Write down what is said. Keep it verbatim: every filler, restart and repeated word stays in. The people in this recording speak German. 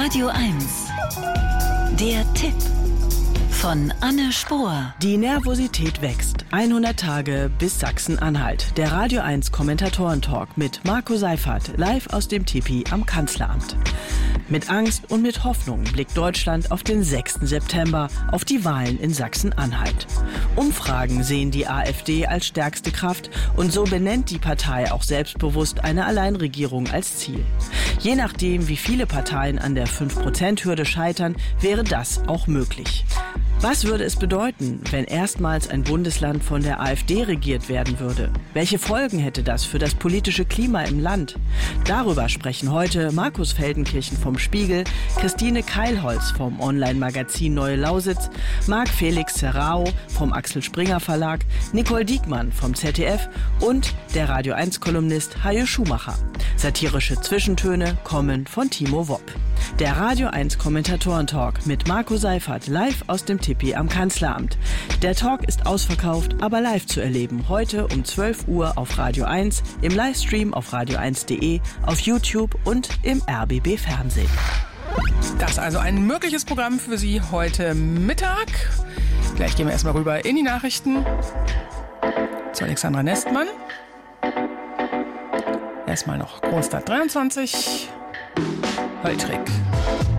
Radio eins. Der Tipp von Anne Spohr. Die Nervosität wächst. hundert Tage bis Sachsen-Anhalt. Der Radio eins Kommentatoren-Talk mit Marco Seifert, live aus dem Tipi am Kanzleramt. Mit Angst und mit Hoffnung blickt Deutschland auf den sechsten September, auf die Wahlen in Sachsen-Anhalt. Umfragen sehen die AfD als stärkste Kraft und so benennt die Partei auch selbstbewusst eine Alleinregierung als Ziel. Je nachdem, wie viele Parteien an der fünf Prozent Hürde scheitern, wäre das auch möglich. Was würde es bedeuten, wenn erstmals ein Bundesland von der AfD regiert werden würde? Welche Folgen hätte das für das politische Klima im Land? Darüber sprechen heute Markus Feldenkirchen vom Spiegel, Christine Keilholz vom Online-Magazin Neue Lausitz, Marc-Felix Serrao vom Axel Springer Verlag, Nicole Diekmann vom Z D F und der Radio eins Kolumnist Hajo Schumacher. Satirische Zwischentöne kommen von Timo Wopp. Der Radio eins Kommentatoren-Talk mit Marco Seifert live aus dem Tipi am Kanzleramt. Der Talk ist ausverkauft, aber live zu erleben. Heute um zwölf Uhr auf Radio eins, im Livestream auf radio eins punkt de, auf YouTube und im R B B Fernsehen. Das ist also ein mögliches Programm für Sie heute Mittag. Gleich gehen wir erstmal rüber in die Nachrichten zu Alexandra Nestmann. Erstmal noch Kronstadt dreiundzwanzig. Holtrig.